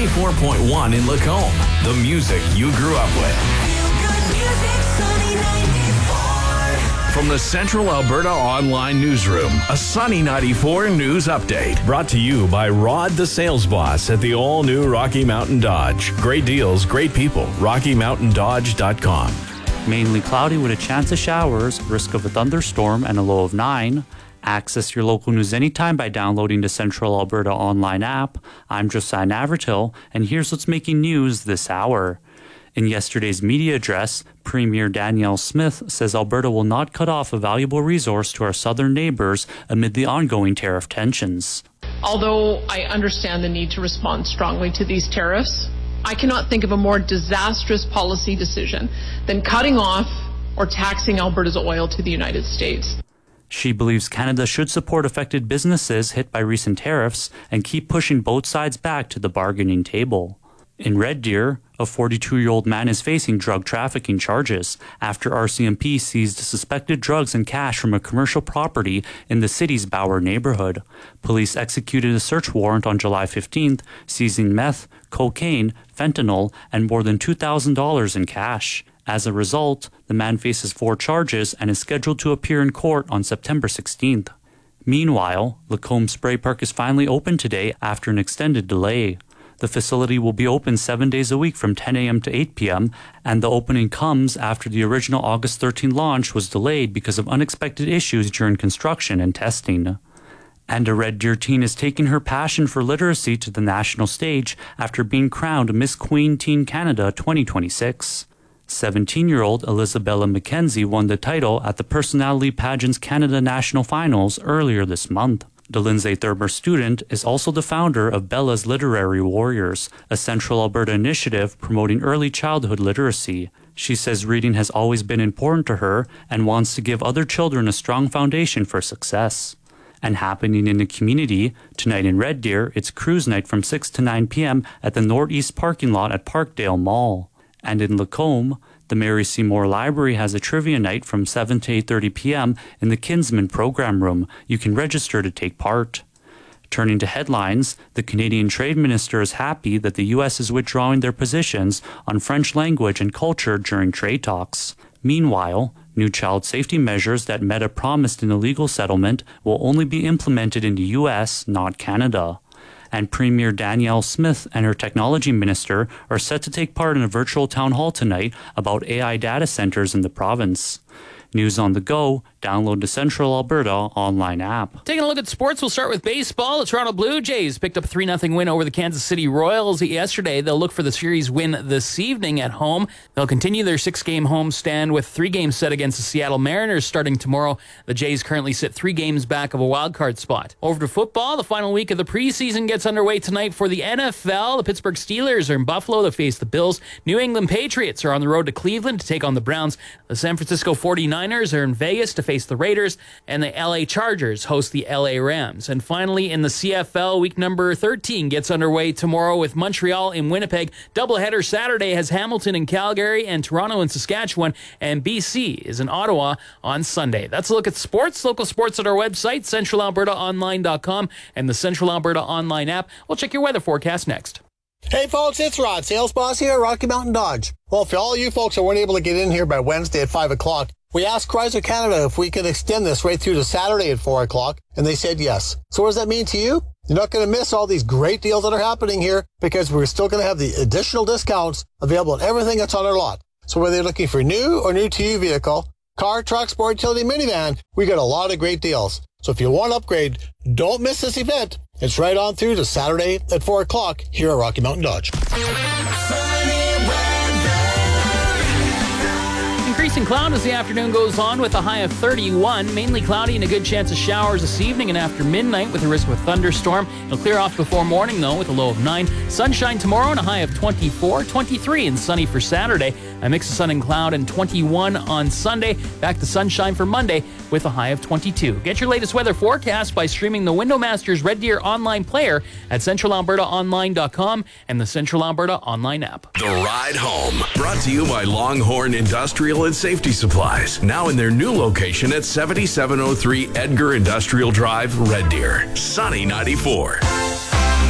94.1 in Lacombe. The music you grew up with. From the Central Alberta Online Newsroom, a Sunny 94 news update. Brought to you by Rod the Sales Boss at the all-new Rocky Mountain Dodge. Great deals, great people. RockyMountainDodge.com. Mainly cloudy with a chance of showers, risk of a thunderstorm, and a low of 9. Access your local news anytime by downloading the Central Alberta Online app. I'm Josiah Navratil, and here's what's making news this hour. In yesterday's media address, Premier Danielle Smith says Alberta will not cut off a valuable resource to our southern neighbours amid the ongoing tariff tensions. Although I understand the need to respond strongly to these tariffs, I cannot think of a more disastrous policy decision than cutting off or taxing Alberta's oil to the United States. She believes Canada should support affected businesses hit by recent tariffs and keep pushing both sides back to the bargaining table. In Red Deer, a 42-year-old man is facing drug trafficking charges after RCMP seized suspected drugs and cash from a commercial property in the city's Bauer neighborhood. Police executed a search warrant on July 15th, seizing meth, cocaine, fentanyl, and more than $2,000 in cash. As a result, the man faces 4 charges and is scheduled to appear in court on September 16th. Meanwhile, Lacombe Spray Park is finally open today after an extended delay. The facility will be open 7 days a week from 10 a.m. to 8 p.m., and the opening comes after the original August 13 launch was delayed because of unexpected issues during construction and testing. And a Red Deer teen is taking her passion for literacy to the national stage after being crowned Miss Queen Teen Canada 2026. 17-year-old Elizabella McKenzie won the title at the Personality Pageants Canada National Finals earlier this month. The Lindsay Thurber student is also the founder of Bella's Literary Warriors, a Central Alberta initiative promoting early childhood literacy. She says reading has always been important to her and wants to give other children a strong foundation for success. And happening in the community, tonight in Red Deer, it's cruise night from 6 to 9 p.m. at the Northeast parking lot at Parkdale Mall. And in Lacombe, the Mary Seymour Library has a trivia night from 7 to 8:30 p.m. in the Kinsman Program Room. You can register to take part. Turning to headlines, the Canadian Trade Minister is happy that the U.S. is withdrawing their positions on French language and culture during trade talks. Meanwhile, new child safety measures that Meta promised in a legal settlement will only be implemented in the U.S., not Canada. And Premier Danielle Smith and her technology minister are set to take part in a virtual town hall tonight about AI data centers in the province. News on the go, download the Central Alberta Online app. Taking a look at sports, we'll start with baseball. The Toronto Blue Jays picked up a 3-0 win over the Kansas City Royals yesterday. They'll look for the series win this evening at home. They'll continue their 6-game homestand with 3 games set against the Seattle Mariners starting tomorrow. The Jays currently sit 3 games back of a wildcard spot. Over to football, the final week of the preseason gets underway tonight for the NFL. The Pittsburgh Steelers are in Buffalo to face the Bills. New England Patriots are on the road to Cleveland to take on the Browns. The San Francisco 49ers are in Vegas to face the Raiders, and the LA Chargers host the LA Rams. And finally, in the CFL, week number 13 gets underway tomorrow with Montreal in Winnipeg. Doubleheader Saturday has Hamilton in Calgary and Toronto in Saskatchewan, and BC is in Ottawa on Sunday. That's a look at sports. Local sports at our website, centralalbertaonline.com, and the Central Alberta Online app. We'll check your weather forecast next. Hey folks, it's Rod, sales boss here at Rocky Mountain Dodge. Well, for all you folks that weren't able to get in here by Wednesday at 5 o'clock, we asked Chrysler Canada if we could extend this right through to Saturday at 4 o'clock, and they said yes. So what does that mean to you? You're not going to miss all these great deals that are happening here because we're still going to have the additional discounts available on everything that's on our lot. So whether you're looking for new or new to you vehicle, car, truck, sport, utility, minivan, we got a lot of great deals. So if you want to upgrade, don't miss this event. It's right on through to Saturday at 4 o'clock here at Rocky Mountain Dodge. Increasing cloud as the afternoon goes on with a high of 31. Mainly cloudy and a good chance of showers this evening and after midnight with a risk of a thunderstorm. It'll clear off before morning, though, with a low of 9. Sunshine tomorrow and a high of 24. 23 and sunny for Saturday. A mix of sun and cloud and 21 on Sunday. Back to sunshine for Monday with a high of 22. Get your latest weather forecast by streaming the Windowmasters Red Deer online player at centralalbertaonline.com and the Central Alberta Online app. The Ride Home, brought to you by Longhorn Industrial and Safety Supplies, now in their new location at 7703 Edgar Industrial Drive, Red Deer. Sunny 94.